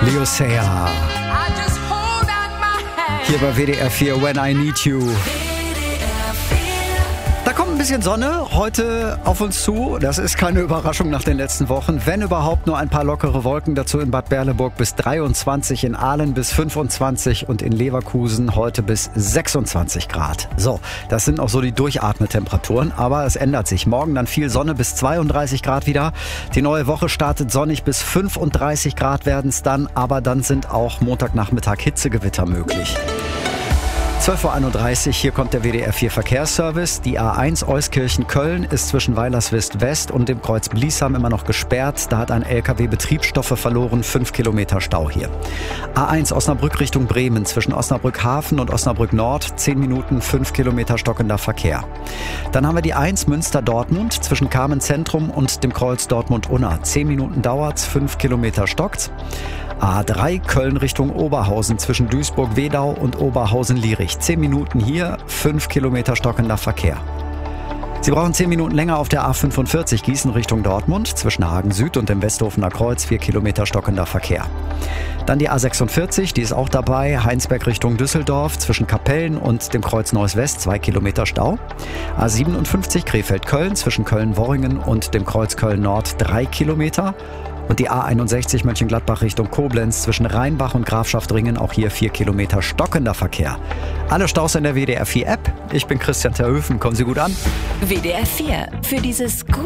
Leo Sayer. Hier bei WDR 4, When I Need You. Da kommt ein bisschen Sonne heute auf uns zu. Das ist keine Überraschung nach den letzten Wochen. Wenn überhaupt, nur ein paar lockere Wolken. Dazu in Bad Berleburg bis 23, in Aalen bis 25 und in Leverkusen heute bis 26 Grad. So, das sind auch so die Durchatmetemperaturen. Aber es ändert sich. Morgen dann viel Sonne bis 32 Grad wieder. Die neue Woche startet sonnig bis 35 Grad werden es dann. Aber dann sind auch Montagnachmittag Hitzegewitter möglich. 12.31 Uhr, hier kommt der WDR 4 Verkehrsservice. Die A1 Euskirchen-Köln ist zwischen Weilerswist West und dem Kreuz Bliesham immer noch gesperrt. Da hat ein LKW Betriebsstoffe verloren, 5 Kilometer Stau hier. A1 Osnabrück Richtung Bremen zwischen Osnabrück Hafen und Osnabrück Nord, 10 Minuten, 5 Kilometer stockender Verkehr. Dann haben wir die 1 Münster-Dortmund zwischen Kamen Zentrum und dem Kreuz Dortmund-Unna. 10 Minuten dauert's, 5 Kilometer stockt's. A3 Köln Richtung Oberhausen zwischen Duisburg-Wedau und Oberhausen-Lierich. 10 Minuten hier, 5 Kilometer stockender Verkehr. Sie brauchen 10 Minuten länger auf der A45 Gießen Richtung Dortmund zwischen Hagen Süd und dem Westhofener Kreuz, 4 Kilometer stockender Verkehr. Dann die A46, die ist auch dabei, Heinsberg Richtung Düsseldorf zwischen Kapellen und dem Kreuz Neuss West, 2 Kilometer Stau. A57 Krefeld-Köln zwischen Köln-Worringen und dem Kreuz Köln-Nord, 3 Kilometer. Und die A61 Mönchengladbach Richtung Koblenz zwischen Rheinbach und Grafschaftringen, auch hier 4 Kilometer stockender Verkehr. Alle Staus in der WDR 4 App. Ich bin Christian Terhöfen, kommen Sie gut an. WDR 4, für dieses